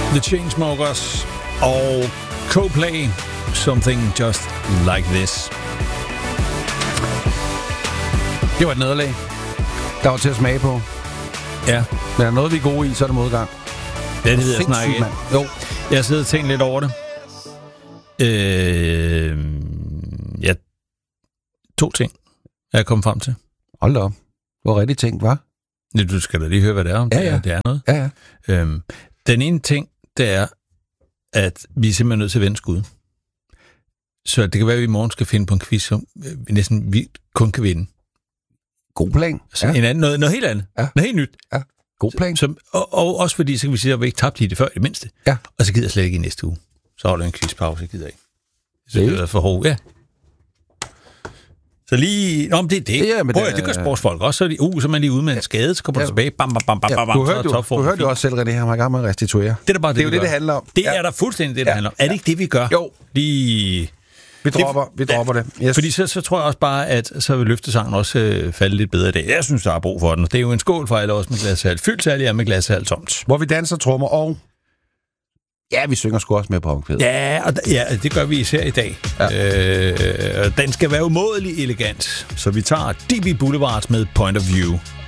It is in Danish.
The Chainsmokers og Coldplay, Something Just Like This. Det var et nederlag, der var til at smage på. Ja. Men er noget, vi er gode i, så er det modgang. Ja, det ved jeg snart ikke. Jo. Jeg har siddet og tænkt lidt over det. Ja, 2 ting er jeg kommet frem til. Hold da op. Hvor rigtig tænkt, var? Ja, du skal da lige høre, hvad det er, om ja. Det er noget. Ja. Den ene ting, det er, at vi er simpelthen nødt til at vende skud. Så det kan være, at vi i morgen skal finde på en quiz, som vi kun kan vinde. God plan. Så en anden, noget helt andet. Ja. Noget helt nyt. Ja. God plan. Og også fordi, så kan vi sige, at vi ikke tabte i det før, i det mindste. Ja. Og så gider jeg slet ikke i næste uge. Så holder jeg en quizpause, jeg gider ikke. Så det er for hårdt. Ja. Så lige... Nå, men det er det. Ja, men det gør sportsfolk også. Så er man lige ude med en skade, så kommer du tilbage. Bam. Du hørte jo også selv, René, han var i gang med at restituere. Det er bare det er jo det handler om. Det er der fuldstændig det, der handler om. Er det ikke det, vi gør? Jo. Lige... Vi dropper det. Yes. Fordi så tror jeg også bare, at så vil løftesangen også falde lidt bedre i dag. Jeg synes, der er brug for den. Det er jo en skål for alle os med glasshal. Fyldt særlig er med glasshal tomt. Hvor vi danser, trommer og... Ja, vi synger sgu også med på omkvædet. Ja, det gør vi især i dag. Ja. Den skal være umådelig elegant. Så vi tager DB Boulevard med Point of View.